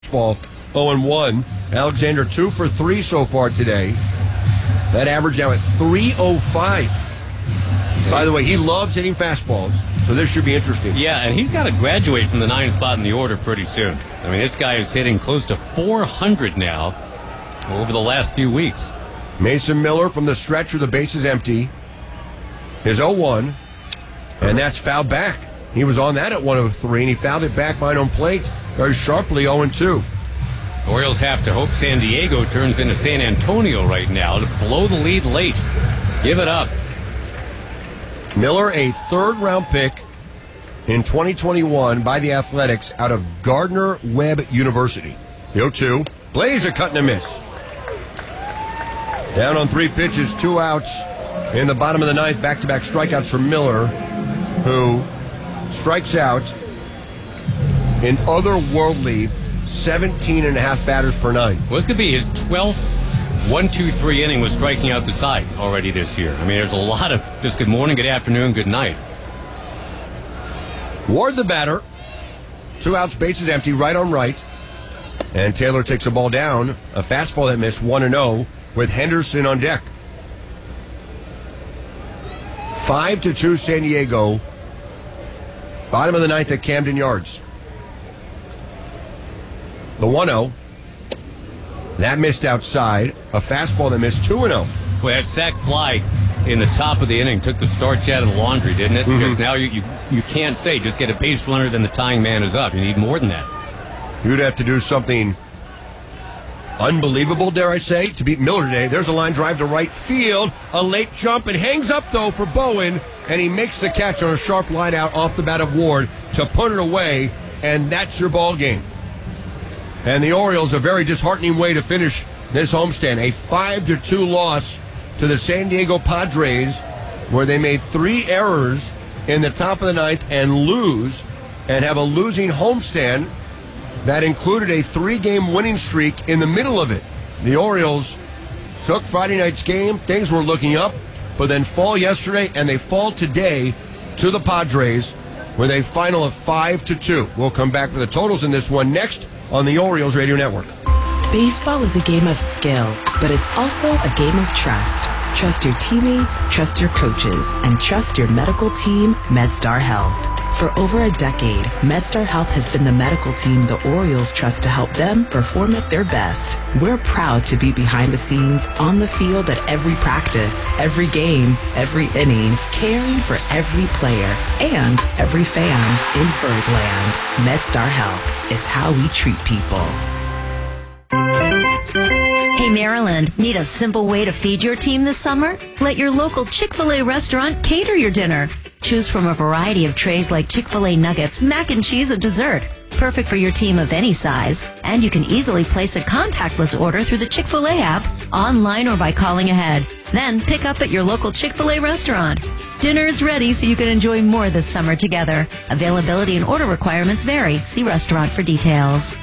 Ball 0-1. Alexander 2 for 3 so far today. That average now at 305. By the way, he loves hitting fastballs, so this should be interesting. Yeah, and he's got to graduate from the 9th spot in the order pretty soon. I mean, this guy is hitting close to 400 now over the last few weeks. Mason Miller from the stretch with the bases empty is 0-1, and that's fouled back. He was on that at 103, and he fouled it back behind home plate very sharply, 0-2. Orioles have to hope San Diego turns into San Antonio right now to blow the lead late. Give it up. Miller, a third-round pick in 2021 by the Athletics out of Gardner-Webb University. The 0-2. Blaze a cut and a miss. Down on 3 pitches, 2 outs in the bottom of the 9th. Back-to-back strikeouts for Miller, who strikes out in otherworldly 17.5 batters per 9. Well, this could be his 12th 1-2-3 inning was striking out the side already this year. I mean, there's a lot of just good morning, good afternoon, good night. Ward the batter. 2 outs, bases empty, right on right. And Taylor takes a ball down. A fastball that missed, 1-0, with Henderson on deck. 5-2 San Diego. Bottom of the 9th at Camden Yards. The 1-0. That missed outside. A fastball that missed, 2-0. Well, that sac fly in the top of the inning took the starch out of the laundry, didn't it? Because now you can't say just get a base runner, then the tying man is up. You need more than that. You'd have to do something unbelievable, dare I say, to beat Miller today. There's a line drive to right field. A late jump. It hangs up, though, for Bowen, and he makes the catch on a sharp line out off the bat of Ward to put it away, and that's your ball game. And the Orioles, a very disheartening way to finish this homestand. A 5-2 loss to the San Diego Padres, where they made 3 errors in the top of the 9th and lose, and have a losing homestand that included a 3-game winning streak in the middle of it. The Orioles took Friday night's game. Things were looking up, but then fall yesterday, and they fall today to the Padres with a final of 5-2. We'll come back with the totals in this one next on the Orioles Radio Network. Baseball is a game of skill, but it's also a game of trust. Trust your teammates, trust your coaches, and trust your medical team, MedStar Health. For over a decade, MedStar Health has been the medical team the Orioles trust to help them perform at their best. We're proud to be behind the scenes, on the field at every practice, every game, every inning, caring for every player and every fan in Birdland. MedStar Health. It's how we treat people. Hey, Maryland, need a simple way to feed your team this summer? Let your local Chick-fil-A restaurant cater your dinner. Choose from a variety of trays like Chick-fil-A nuggets, mac and cheese, and dessert. Perfect for your team of any size. And you can easily place a contactless order through the Chick-fil-A app, online or by calling ahead. Then pick up at your local Chick-fil-A restaurant. Dinner is ready so you can enjoy more this summer together. Availability and order requirements vary. See restaurant for details.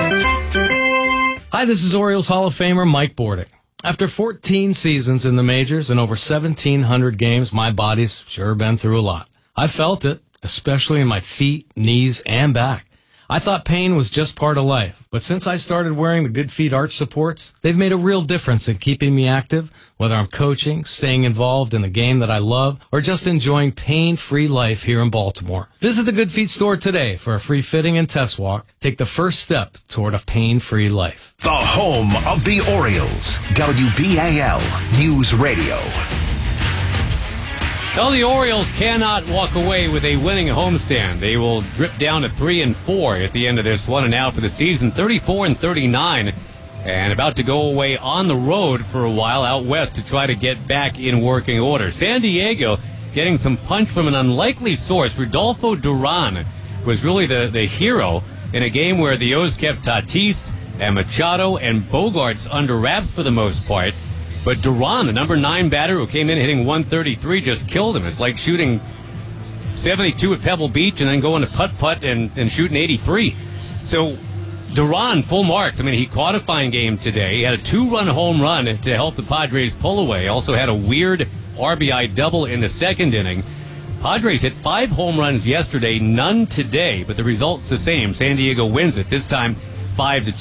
Hi, this is Orioles Hall of Famer Mike Bordick. After 14 seasons in the majors and over 1,700 games, my body's sure been through a lot. I felt it, especially in my feet, knees, and back. I thought pain was just part of life, but since I started wearing the Good Feet arch supports, they've made a real difference in keeping me active, whether I'm coaching, staying involved in the game that I love, or just enjoying pain-free life here in Baltimore. Visit the Good Feet store today for a free fitting and test walk. Take the first step toward a pain-free life. The home of the Orioles, WBAL News Radio. Well, the Orioles cannot walk away with a winning homestand. They will drip down to 3-4 at the end of this one, and now for the season, 34-39, and about to go away on the road for a while out west to try to get back in working order. San Diego getting some punch from an unlikely source. Rodolfo Duran was really the hero in a game where the O's kept Tatis and Machado and Bogarts under wraps for the most part. But Duran, the number 9 batter who came in hitting 133, just killed him. It's like shooting 72 at Pebble Beach and then going to putt-putt and shooting 83. So Duran, full marks. I mean, he caught a fine game today. He had a 2-run home run to help the Padres pull away. Also had a weird RBI double in the second inning. Padres hit 5 home runs yesterday, none today, but the result's the same. San Diego wins it, this time 5-2.